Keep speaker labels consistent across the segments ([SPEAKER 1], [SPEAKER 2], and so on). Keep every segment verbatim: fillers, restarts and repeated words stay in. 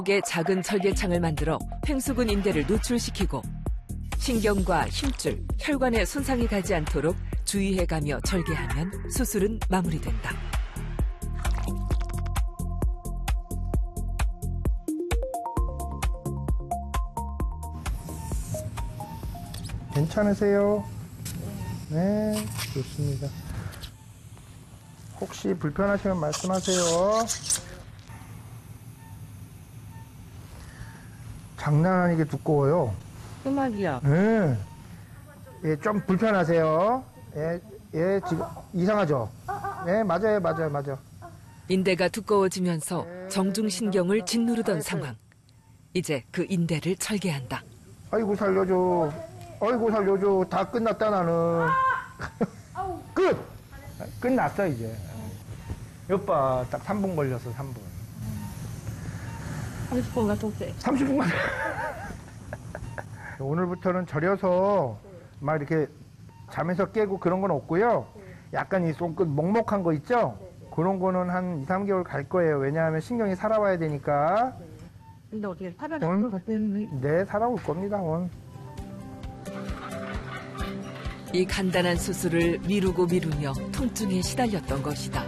[SPEAKER 1] 의 작은 절개창을 만들어 횡수근 인대를 노출시키고 신경과 힘줄, 혈관에 손상이 가지 않도록 주의해가며 절개하면 수술은 마무리된다.
[SPEAKER 2] 괜찮으세요? 네, 좋습니다. 혹시 불편하시면 말씀하세요. 장난 아니게 두꺼워요.
[SPEAKER 3] 끄막이야.
[SPEAKER 2] 네. 예, 좀 불편하세요. 예, 예, 지금 이상하죠? 네, 맞아요, 맞아요, 맞아요.
[SPEAKER 1] 인대가 두꺼워지면서 정중신경을 짓누르던 상황. 이제 그 인대를 철개한다.
[SPEAKER 2] 아이고, 살려줘. 아이고, 살려줘. 다 끝났다, 나는. 끝! 끝났어, 이제. 여빠, 딱 삼 분 걸렸어, 삼 분.
[SPEAKER 3] 삼십 분간 통째.
[SPEAKER 2] 삼십 분간. 오늘부터는 절여서 막 이렇게 잠에서 깨고 그런 건 없고요. 약간 이 손끝 먹먹한 거 있죠? 그런 거는 한 이, 삼 개월 갈 거예요. 왜냐하면 신경이 살아와야 되니까.
[SPEAKER 3] 근데 어떻게 살아날 것 같았는데?
[SPEAKER 2] 네, 살아올 겁니다, 오늘.
[SPEAKER 1] 이 간단한 수술을 미루고 미루며 통증에 시달렸던 것이다.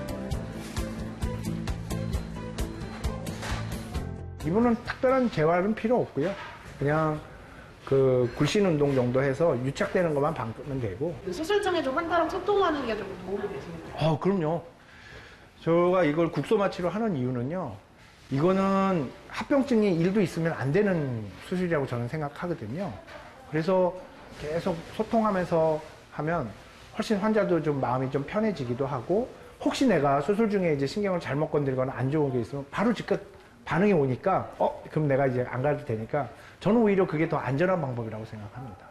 [SPEAKER 2] 이분은 특별한 재활은 필요 없고요. 그냥 그 굴신 운동 정도 해서 유착되는 것만 바꾸면 되고.
[SPEAKER 4] 수술 중에 좀 환자랑 소통하는 게 좀 도움이 되십니까?
[SPEAKER 2] 아, 그럼요. 제가 이걸 국소마취로 하는 이유는요. 이거는 합병증이 일도 있으면 안 되는 수술이라고 저는 생각하거든요. 그래서 계속 소통하면서 하면 훨씬 환자도 좀 마음이 좀 편해지기도 하고, 혹시 내가 수술 중에 이제 신경을 잘못 건드리거나 안 좋은 게 있으면 바로 즉각 반응이 오니까 어 그럼 내가 이제 안 가도 되니까 저는 오히려 그게 더 안전한 방법이라고 생각합니다.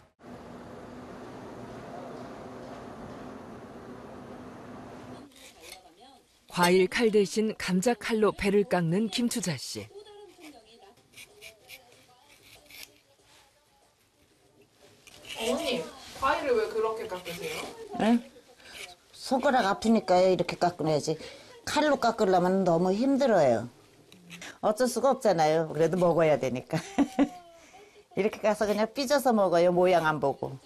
[SPEAKER 1] 과일 칼 대신 감자 칼로 배를 깎는 김추자 씨.
[SPEAKER 4] 어머님, 과일을 왜 그렇게 깎으세요?
[SPEAKER 5] 응? 손가락 아프니까 이렇게 깎아야지. 칼로 깎으려면 너무 힘들어요. 어쩔 수가 없잖아요. 그래도 먹어야 되니까. 이렇게 가서 그냥 삐져서 먹어요. 모양 안 보고.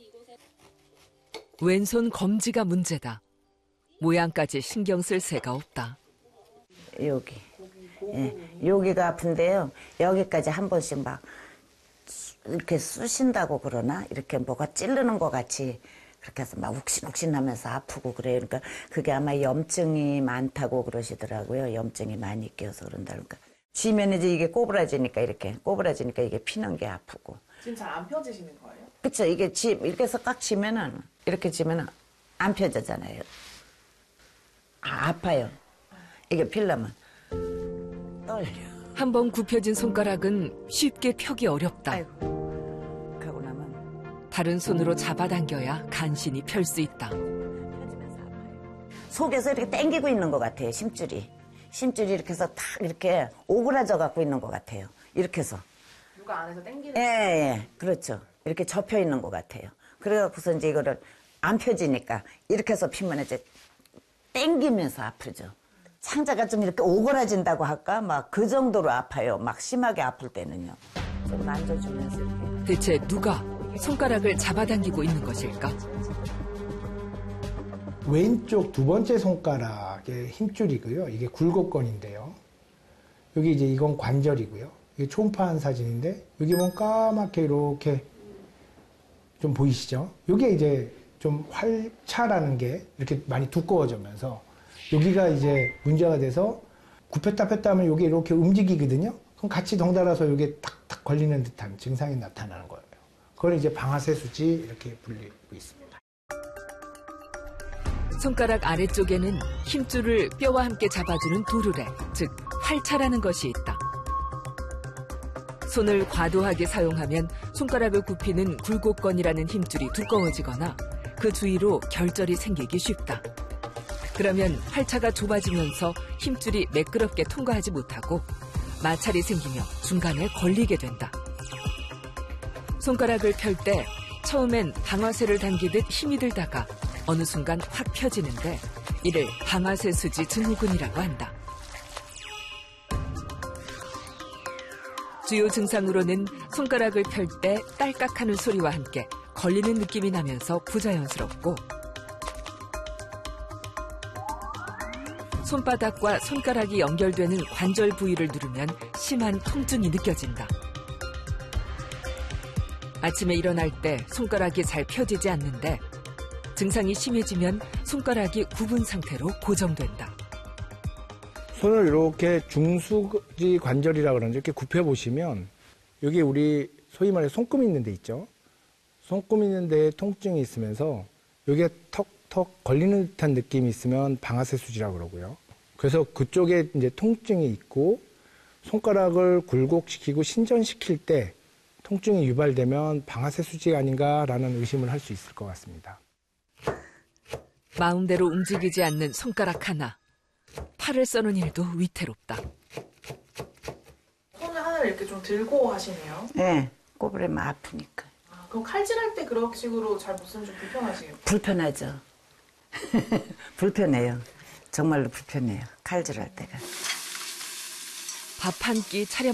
[SPEAKER 1] 왼손 검지가 문제다. 모양까지 신경 쓸 새가 없다.
[SPEAKER 5] 여기. 예, 여기가 아픈데요. 여기까지 한 번씩 막 이렇게 쑤신다고 그러나? 이렇게 뭐가 찌르는 것 같이 그렇게 해서 막 욱신욱신하면서 아프고 그래요. 그러니까 그게 아마 염증이 많다고 그러시더라고요. 염증이 많이 껴서 그런다. 그러니까 지면 이제 이게 꼬부라지니까 이렇게 꼬부라지니까 이게 피는 게 아프고.
[SPEAKER 4] 지금 잘 안 펴지시는 거예요?
[SPEAKER 5] 그쵸. 이게 지 이렇게 해서 꽉 쥐면은 이렇게 쥐면은 안 펴지잖아요. 아, 아파요. 이게 필라면 떨려.
[SPEAKER 1] 한 번 굽혀진 손가락은 쉽게 펴기 어렵다.
[SPEAKER 5] 아이고. 가고 나면
[SPEAKER 1] 다른 손으로 잡아당겨야 간신히 펼 수 있다.
[SPEAKER 5] 펴지면서 아파요. 속에서 이렇게 당기고 있는 것 같아요. 심줄이. 심줄이 이렇게 해서 탁 이렇게 오그라져 갖고 있는 것 같아요. 이렇게 해서.
[SPEAKER 4] 누가 안에서 당기는?
[SPEAKER 5] 예, 예, 그렇죠. 이렇게 접혀 있는 것 같아요. 그래갖고서 이제 이거를 안 펴지니까 이렇게 해서 피면 이제 당기면서 아프죠. 창자가 좀 이렇게 오그라진다고 할까? 막 그 정도로 아파요. 막 심하게 아플 때는요. 조금 앉아주면서 이렇게.
[SPEAKER 1] 대체 누가 손가락을 잡아당기고 있는 것일까?
[SPEAKER 2] 왼쪽 두 번째 손가락의 힘줄이고요. 이게 굴곡건인데요. 여기 이제 이건 관절이고요. 이게 초음파한 사진인데 여기 보면 까맣게 이렇게 좀 보이시죠? 이게 이제 좀 활차라는 게 이렇게 많이 두꺼워지면서 여기가 이제 문제가 돼서 굽혔다 폈다 하면 이게 이렇게 움직이거든요. 그럼 같이 덩달아서 이게 탁탁 걸리는 듯한 증상이 나타나는 거예요. 그걸 이제 방아쇠수지 이렇게 불리고 있습니다.
[SPEAKER 1] 손가락 아래쪽에는 힘줄을 뼈와 함께 잡아주는 도르래, 즉 활차라는 것이 있다. 손을 과도하게 사용하면 손가락을 굽히는 굴곡건이라는 힘줄이 두꺼워지거나 그 주위로 결절이 생기기 쉽다. 그러면 활차가 좁아지면서 힘줄이 매끄럽게 통과하지 못하고 마찰이 생기며 중간에 걸리게 된다. 손가락을 펼 때 처음엔 방아쇠를 당기듯 힘이 들다가 어느 순간 확 펴지는데 이를 방아쇠 수지 증후군이라고 한다. 주요 증상으로는 손가락을 펼 때 딸깍하는 소리와 함께 걸리는 느낌이 나면서 부자연스럽고 손바닥과 손가락이 연결되는 관절 부위를 누르면 심한 통증이 느껴진다. 아침에 일어날 때 손가락이 잘 펴지지 않는데 증상이 심해지면 손가락이 굽은 상태로 고정된다.
[SPEAKER 2] 손을 이렇게 중수지 관절이라고 그러는데 이렇게 굽혀 보시면 여기 우리 소위 말해 손금 있는 데 있죠. 손금 있는 데에 통증이 있으면서 여기에 턱턱 걸리는 듯한 느낌이 있으면 방아쇠 수지라고 그러고요. 그래서 그쪽에 이제 통증이 있고 손가락을 굴곡시키고 신전시킬 때 통증이 유발되면 방아쇠 수지가 아닌가라는 의심을 할 수 있을 것 같습니다.
[SPEAKER 1] 마음대로 움직이지 않는 손가락 하나. 팔을 써는 일도 위태롭다.
[SPEAKER 4] 손을 하나를 이렇게 좀 들고 하시네요.
[SPEAKER 5] 네, 꼬부리면 아프니까.
[SPEAKER 4] 아, 그럼 칼질할 때 그런 식으로 잘 못 쓰면 좀 불편하시겠어요?
[SPEAKER 5] 불편하죠. 불편해요. 정말로 불편해요. 칼질할 때가.
[SPEAKER 1] 밥 한 끼 차려